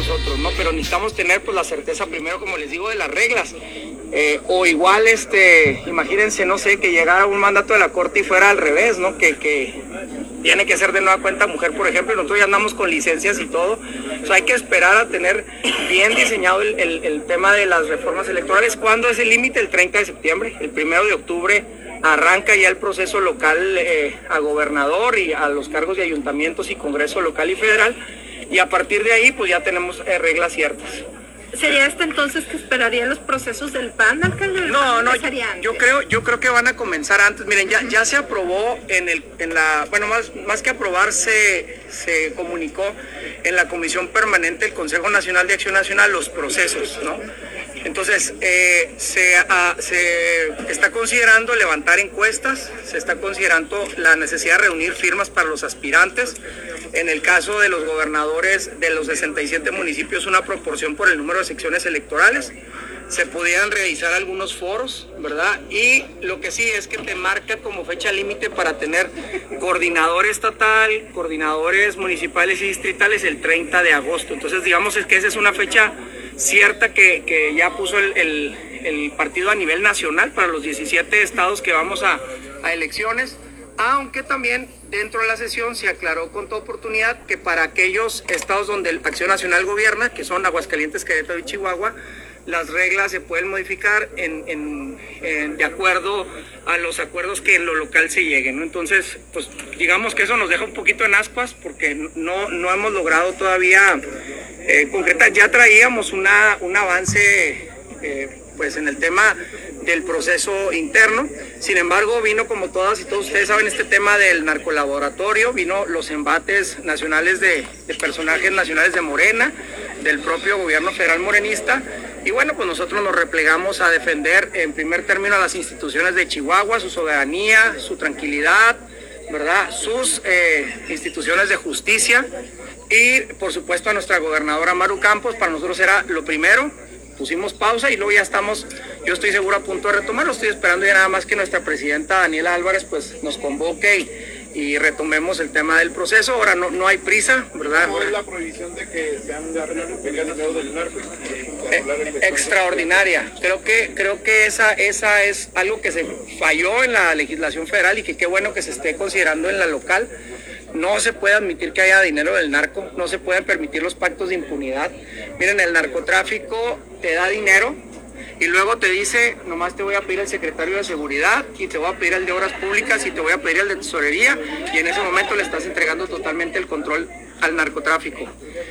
nosotros, ¿no? Pero necesitamos tener pues la certeza primero, como les digo, de las reglas. O igual, imagínense, no sé, que llegara un mandato de la Corte y fuera al revés, ¿no? Que tiene que ser de nueva cuenta mujer, por ejemplo, y nosotros ya andamos con licencias y todo. O sea, hay que esperar a tener bien diseñado el tema de las reformas electorales. ¿Cuándo es el límite? El 30 de septiembre. El 1 de octubre arranca ya el proceso local a gobernador y a los cargos de ayuntamientos y Congreso local y federal. Y a partir de ahí, pues ya tenemos reglas ciertas. ¿Sería hasta entonces que esperarían los procesos del PAN, alcalde? No, yo creo que van a comenzar antes. Miren, ya se aprobó más que aprobar, se comunicó en la Comisión Permanente del Consejo Nacional de Acción Nacional los procesos, ¿no? Entonces, se está considerando levantar encuestas, se está considerando la necesidad de reunir firmas para los aspirantes. En el caso de los gobernadores de los 67 municipios, una proporción por el número de secciones electorales. Se pudieran realizar algunos foros, ¿verdad? Y lo que sí es que te marca como fecha límite para tener coordinador estatal, coordinadores municipales y distritales el 30 de agosto. Entonces, digamos es que esa es una fecha cierta que ya puso el partido a nivel nacional para los 17 estados que vamos a elecciones, aunque también dentro de la sesión se aclaró con toda oportunidad que para aquellos estados donde el Acción Nacional gobierna, que son Aguascalientes, Querétaro y Chihuahua, las reglas se pueden modificar de acuerdo a los acuerdos que en lo local se lleguen, ¿no? Entonces, pues digamos que eso nos deja un poquito en ascuas porque no hemos logrado todavía concretar. Ya traíamos un avance pues en el tema del proceso interno. Sin embargo, vino, como todas y todos ustedes saben, este tema del narcolaboratorio, vino los embates nacionales de personajes nacionales de Morena, del propio gobierno federal morenista. Y bueno, pues nosotros nos replegamos a defender en primer término a las instituciones de Chihuahua, su soberanía, su tranquilidad, ¿verdad? Sus instituciones de justicia y por supuesto a nuestra gobernadora Maru Campos. Para nosotros era lo primero. Pusimos pausa y luego ya estamos, yo estoy seguro, a punto de retomarlo. Estoy esperando ya nada más que nuestra presidenta Daniela Álvarez pues nos convoque y retomemos el tema del proceso. Ahora no hay prisa, ¿verdad? ¿Cuál es la prohibición de que sean de dinero del narco? Extraordinaria. Creo que esa es algo que se falló en la legislación federal y que qué bueno que se esté considerando en la local. No se puede admitir que haya dinero del narco, no se pueden permitir los pactos de impunidad. Miren, el narcotráfico te da dinero y luego te dice, nomás te voy a pedir el secretario de seguridad y te voy a pedir el de obras públicas y te voy a pedir el de tesorería, y en ese momento le estás entregando totalmente el control al narcotráfico.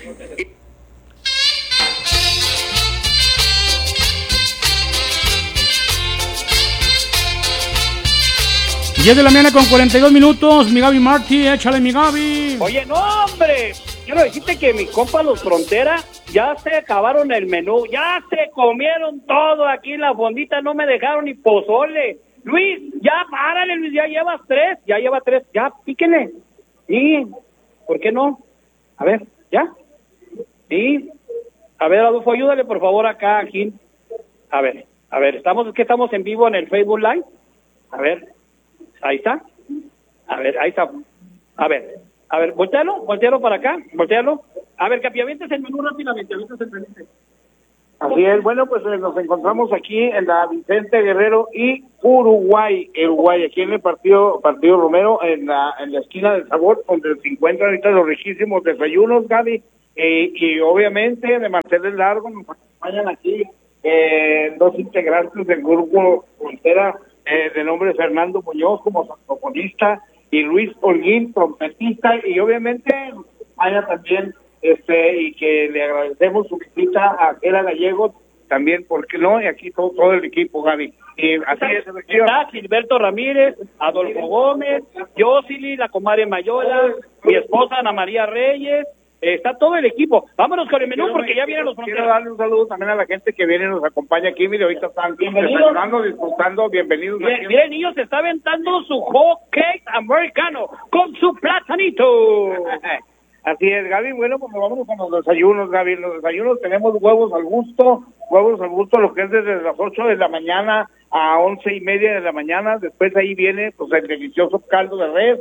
10 de la mañana con 42 minutos, mi Gaby Martí, échale mi Gaby. Oye, no hombre, quiero decirte que mis compas los Frontera ya se acabaron el menú, ya se comieron todo aquí en la fondita, no me dejaron ni pozole. Luis, ya párale, Luis, ya lleva tres, ya píquenle. Sí, ¿por qué no? A ver, ¿ya? Sí. A ver, Adolfo, ayúdale por favor acá, aquí. A ver, estamos en vivo en el Facebook Live. A ver. Ahí está. A ver, ahí está. A ver, voltealo para acá, voltealo. A ver, Capi, avientes el menú rápidamente, avientes el menú. Así es, bueno, pues nos encontramos aquí en la Vicente Guerrero y Uruguay, aquí en el partido Romero, en la esquina del Sabor, donde se encuentran ahorita los riquísimos desayunos, Gaby, y obviamente de mantener largo nos acompañan aquí dos integrantes del grupo Frontera, de nombre Fernando Muñoz como saxofonista y Luis Holguín, trompetista, y obviamente Aya también, y que le agradecemos su visita a Gera Gallegos también, porque no, y aquí todo el equipo, Gaby. Y así está Gilberto Ramírez, Adolfo Gómez, Yosili, la comadre Mayola, mi esposa Ana María Reyes. Está todo el equipo. Vámonos con el menú porque ya vienen los Fronteras. Quiero darle un saludo también a la gente que viene y nos acompaña aquí. Mire, ahorita están desayunando, disfrutando. Bienvenidos. Miren, niños, se está aventando su hot cake americano con su platanito. Así es, Gaby. Bueno, pues vámonos con los desayunos, Gaby. En los desayunos tenemos huevos al gusto, lo que es desde las 8 de la mañana a 11:30 de la mañana. Después ahí viene pues el delicioso caldo de res,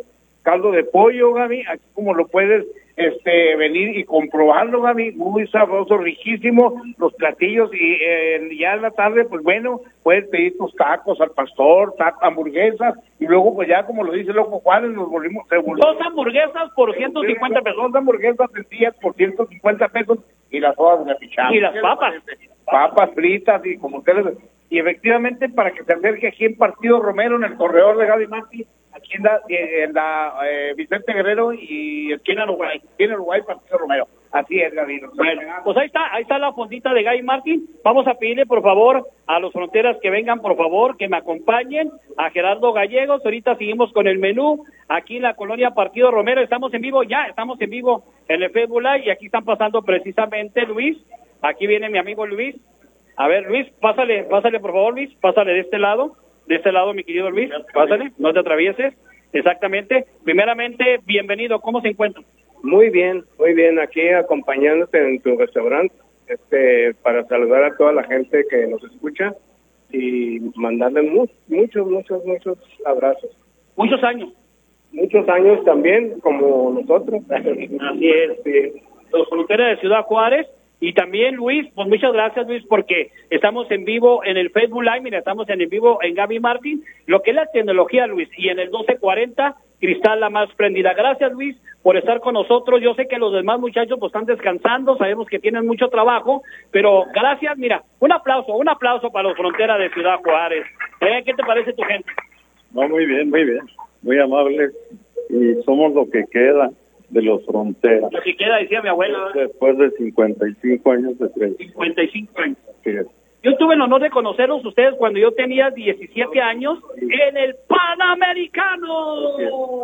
caldo de pollo, Gaby, aquí como lo puedes venir y comprobarlo, Gaby, muy sabroso, riquísimo, los platillos, y ya en la tarde, pues bueno, puedes pedir tus tacos al pastor, hamburguesas, y luego pues ya como lo dice Loco Juárez, nos volvimos... 2 hamburguesas por 150 pesos. 2 hamburguesas sencillas por 150 pesos, y las hojas de la pichada. Y las papas. Papas fritas, y como ustedes... Y efectivamente, para que se acerque aquí en Partido Romero, en el corredor de Gaby Martí, aquí en la Vicente Guerrero y esquina Uruguay, Partido Romero. Así es, Gaby. Bueno, pues ahí está la fondita de Gaby Martín. Vamos a pedirle, por favor, a los fronteras que vengan, por favor, que me acompañen, a Gerardo Gallegos. Ahorita seguimos con el menú aquí en la colonia Partido Romero. Estamos en vivo en el Facebook Live, y aquí están pasando precisamente Luis. Aquí viene mi amigo Luis. A ver, Luis, pásale, por favor, Luis, pásale de este lado, mi querido Luis, pásale, no te atravieses, exactamente. Primeramente, bienvenido, ¿cómo se encuentra? Muy bien, aquí acompañándote en tu restaurante, para saludar a toda la gente que nos escucha y mandarle muchos abrazos. Muchos años. Muchos años también, como nosotros. Así es, sí. Los fronteras de Ciudad Juárez. Y también, Luis, pues muchas gracias, Luis, porque estamos en vivo en el Facebook Live, mira, estamos en vivo en Gaby Martín, lo que es la tecnología, Luis, y en el 1240, Cristal la más prendida. Gracias, Luis, por estar con nosotros. Yo sé que los demás muchachos pues están descansando, sabemos que tienen mucho trabajo, pero gracias, mira, un aplauso para los fronteras de Ciudad Juárez. ¿Qué te parece tu gente? No, muy bien, muy amable, y somos lo que queda de los fronteras. Lo que queda, decía mi abuela. Después de 55 años de trayectoria. 55 años. Sí. Yo tuve el honor de conocerlos ustedes cuando yo tenía 17 años en el Panamericano.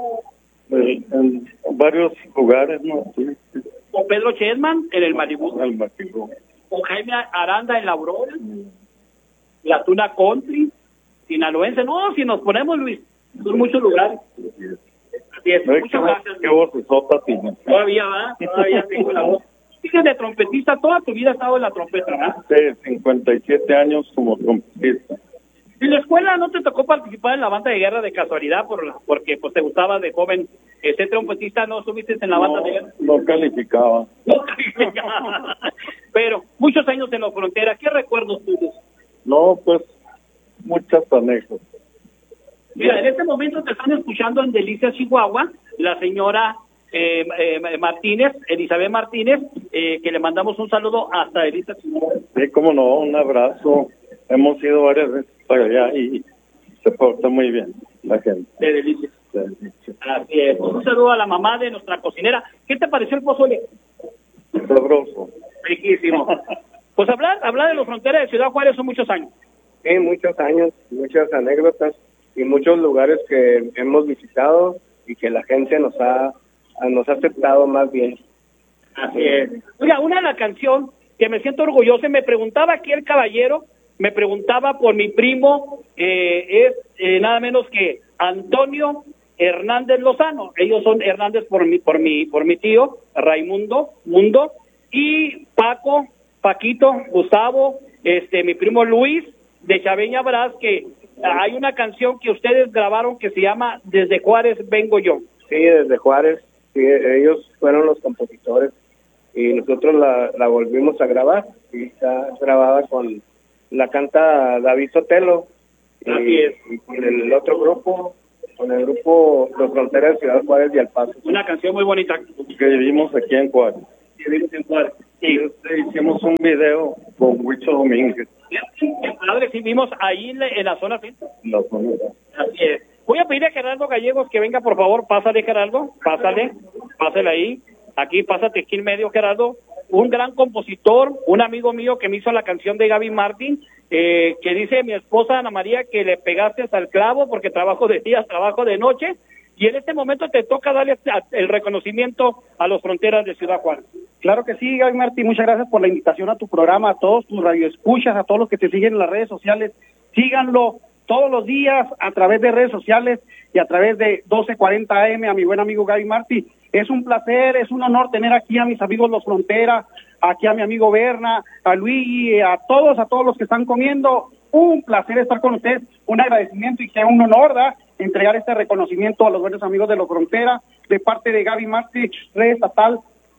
En varios lugares, ¿no? Sí. Con Pedro Chessman en el Malibú. El Malibú. Con Jaime Aranda en la Aurora. La Tuna Country. Sinaloense. No, si nos ponemos, Luis, son muchos lugares. Así es. Muchas gracias. ¿Qué vocesota tienes? Todavía tengo la voz. Sigues de trompetista, toda tu vida has estado en la trompeta, ¿verdad? Sí, 57 años como trompetista. ¿En la escuela no te tocó participar en la banda de guerra de casualidad porque pues te gustaba de joven ser trompetista? ¿No estuviste en la banda de guerra? No calificaba. Pero muchos años en la frontera, ¿qué recuerdos tuyos? No, pues muchas anécdotas. Mira, en este momento te están escuchando en Delicias, Chihuahua, la señora Martínez, Elizabeth Martínez, que le mandamos un saludo hasta Delicias, Chihuahua. Sí, cómo no, un abrazo. Hemos ido varias veces para allá y se porta muy bien la gente. De Delicias. Así es. Un saludo a la mamá de nuestra cocinera. ¿Qué te pareció el pozole? Sabroso. Riquísimo. Pues hablar de los fronteras de Ciudad Juárez son muchos años. Sí, muchos años, muchas anécdotas y muchos lugares que hemos visitado y que la gente nos ha aceptado más bien. Así es. Oiga, una canción que me siento orgulloso, me preguntaba aquí el caballero, me preguntaba por mi primo, es nada menos que Antonio Hernández Lozano. Ellos son Hernández por mi tío, Raimundo Mundo, y Paquito, Gustavo, mi primo Luis de Chaveña Brás, que hay una canción que ustedes grabaron que se llama Desde Juárez Vengo Yo. Sí, desde Juárez, sí, ellos fueron los compositores y nosotros la volvimos a grabar y está grabada la canta David Sotelo y con el otro grupo, con el grupo Los Fronteras de Ciudad Juárez y El Paso. Una canción muy bonita. Que vivimos aquí en Juárez. Sí. Hicimos un video con Huicho Domínguez. Padre, sí, vimos ahí en la zona centro. Así es. Voy a pedir a Gerardo Gallegos que venga, por favor. Pásale, Gerardo. Pásale ahí. Aquí, pásate aquí en medio, Gerardo. Un gran compositor, un amigo mío que me hizo la canción de Gaby Martín, que dice mi esposa Ana María que le pegaste al clavo porque trabajo de día, trabajo de noche. Y en este momento te toca darle el reconocimiento a los fronteras de Ciudad Juárez. Claro que sí, Gaby Martín, muchas gracias por la invitación a tu programa, a todos tus radioescuchas, a todos los que te siguen en las redes sociales. Síganlo todos los días a través de redes sociales y a través de 1240 AM a mi buen amigo Gaby Martín. Es un placer, es un honor tener aquí a mis amigos Los Fronteras, aquí a mi amigo Berna, a Luigi, a todos los que están comiendo. Un placer estar con ustedes, un agradecimiento y que un honor, ¿verdad? entregar este reconocimiento a los buenos amigos de la frontera, de parte de Gaby Martí, red estatal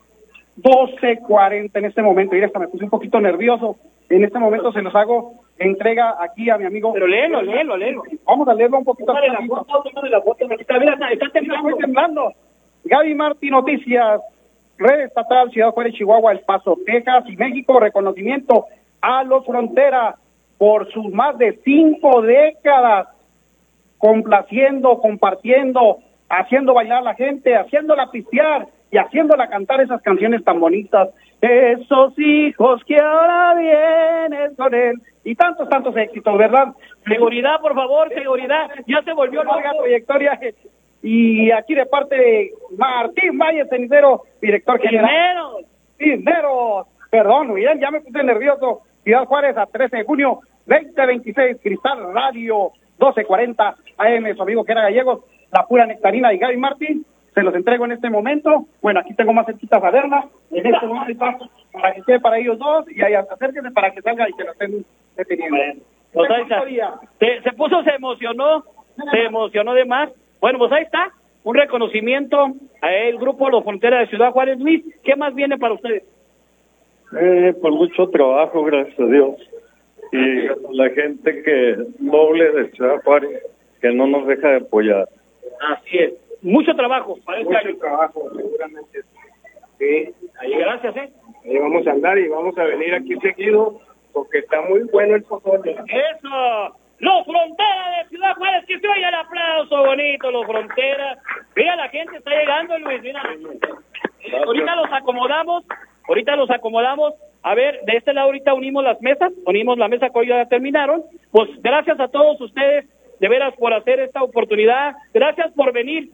1240 en este momento. Mira, hasta me puse un poquito nervioso. En este momento se los hago entrega aquí a mi amigo. Pero léelo. Vamos a leerlo un poquito. Tómale la foto, está temblando. Gaby Martí Noticias, red estatal Ciudad Juárez, Chihuahua, El Paso, Texas y México, reconocimiento a los Frontera por sus más de 5 décadas complaciendo, compartiendo, haciendo bailar a la gente, haciéndola pistear y haciéndola cantar esas canciones tan bonitas. Esos hijos que ahora vienen con él. Y tantos éxitos, ¿verdad? Seguridad, por favor, seguridad. Ya se volvió larga trayectoria. Y aquí de parte de Martín Valle Cenicero, director general. Cisneros. Perdón, bien, ya me puse nervioso. Ciudad Juárez a 13 de junio 2026, Cristal Radio 1240 AM, su amigo que era Gallegos, la pura nectarina y Gaby Martín. Se los entrego en este momento. Bueno, aquí tengo más cerquitas a verla. En este momento, para que quede para ellos dos, y ahí acérquense para que salga y que lo estén deteniendo. Pues ahí está. Se emocionó de más. Bueno, pues ahí está. Un reconocimiento a el grupo Los Fronteras de Ciudad Juárez. Luis, ¿qué más viene para ustedes? Pues mucho trabajo, gracias a Dios. Y la gente que noble de Ciudad Juárez, que no nos deja de apoyar. Así es. Mucho trabajo. Mucho trabajo, seguramente. Sí. Ahí, gracias, Ahí vamos a andar y vamos a venir aquí seguido, porque está muy bueno el pozole. ¡Eso! ¡Los Fronteras de Ciudad Juárez! ¡Que se oiga el aplauso bonito, Los Fronteras! Mira, la gente está llegando, Luis, mira. Ahorita los acomodamos. A ver, de este lado ahorita unimos las mesas, la mesa que hoy ya terminaron. Pues gracias a todos ustedes, de veras, por hacer esta oportunidad. Gracias por venir.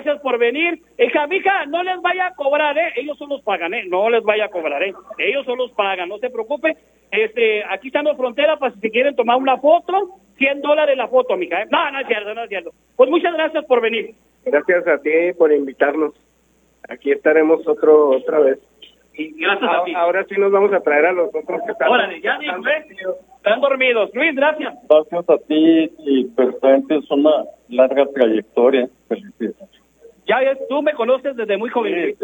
Mija, no les vaya a cobrar, ellos son los pagan, no les vaya a cobrar, ellos son los pagan, no se preocupe. Aquí están Los Fronteras para si quieren tomar una foto, $100 la foto, mija, No es cierto. Pues muchas gracias por venir. Gracias a ti por invitarnos. Aquí estaremos otra vez. Y gracias a ti. Ahora sí nos vamos a traer a los otros que están. Órale, ya están dormidos. Luis, gracias. Gracias a ti y pues es una larga trayectoria. Felicidades. Ya ves, tú me conoces desde muy jovencito.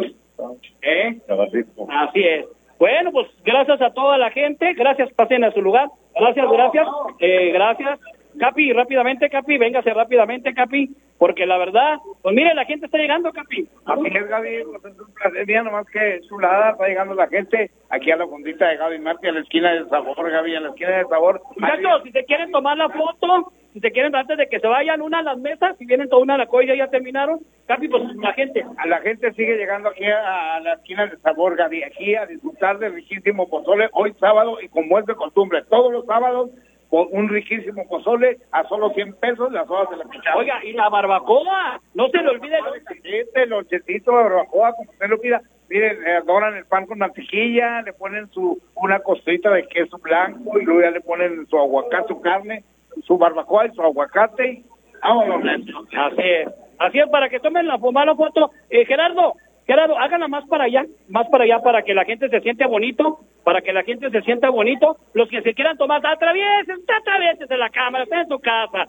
Así es. Bueno, pues gracias a toda la gente. Gracias, pasen a su lugar. Gracias. Gracias. Capi, véngase rápidamente, Capi, porque la verdad, pues mire, la gente está llegando, Capi. Así es, Gaby, pues es un placer, mira, nomás que chulada, está llegando la gente aquí a la fondita de Gaby Martí, a la esquina del sabor, Gaby, a la esquina del sabor. Muchachos, si se quieren tomar la foto, si se quieren, antes de que se vayan una a las mesas, si vienen toda una a la colla, ya terminaron, Capi, pues la gente sigue llegando aquí a la esquina del sabor, Gaby, aquí a disfrutar del riquísimo pozole, hoy sábado, y como es de costumbre, todos los sábados, con un riquísimo pozole a solo 100 pesos, las hojas de la pichada. Oiga, y la barbacoa, no se le olvide el lonchecito de barbacoa, como usted lo pida. Miren, adoran el pan con mantequilla, le ponen una costita de queso blanco, y luego ya le ponen su aguacate, su carne, su barbacoa y su aguacate, y vámonos. Así es, para que tomen la foto. Gerardo, háganla más para allá, para que la gente se sienta bonito, Los que se quieran tomar, atraviesen en la cámara, estén en su casa.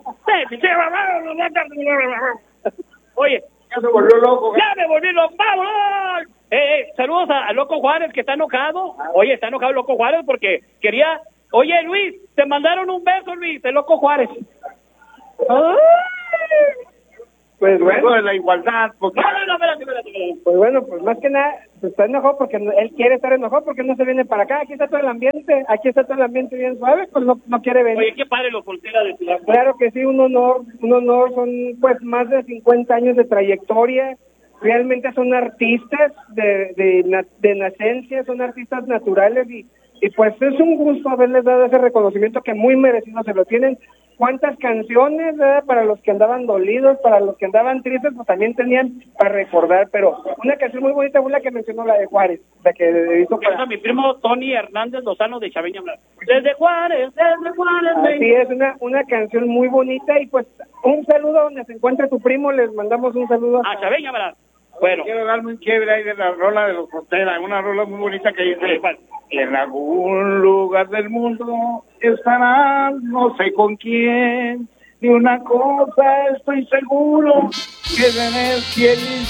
Oye, ya se volvió loco. Ya me volví loco, vámonos. Saludos a Loco Juárez, que está enojado. Oye, está enojado Loco Juárez porque quería... Oye, Luis, te mandaron un beso, Luis, de Loco Juárez. Pues bueno, de la igualdad. Porque... No, espérate. Pues bueno, pues más que nada, pues está enojado porque él quiere estar enojado porque no se viene para acá. Aquí está todo el ambiente bien suave, pues no quiere venir. Oye, qué padre Los Fronteras de Ciudad. Claro que sí, un honor, son pues más de 50 años de trayectoria. Realmente son artistas de nacencia, son artistas naturales y pues es un gusto haberles dado ese reconocimiento que muy merecido se lo tienen. ¿Cuántas canciones, verdad? Para los que andaban dolidos, para los que andaban tristes, pues también tenían para recordar, pero una canción muy bonita fue la que mencionó, la de Juárez, la que hizo para... mi primo Tony Hernández Lozano de Chaveña Blanca. Desde Juárez. Así es, una canción muy bonita y pues un saludo donde se encuentra tu primo, les mandamos un saludo a Chaveña Blanca. Bueno. Quiero darme un quiebre ahí de la rola de Los Fronteras, una rola muy bonita que dice: en algún lugar del mundo estarán, no sé con quién, de una cosa estoy seguro, que tener fieles.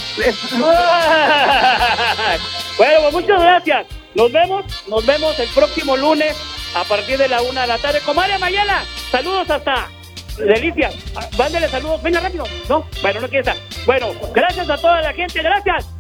Bueno, pues muchas gracias. Nos vemos el próximo lunes a partir de la 1 de la tarde. Comadre Mayela, saludos hasta Delicias. Mándele saludos, venga rápido. No, bueno, no quiere estar. Bueno, gracias a toda la gente, gracias.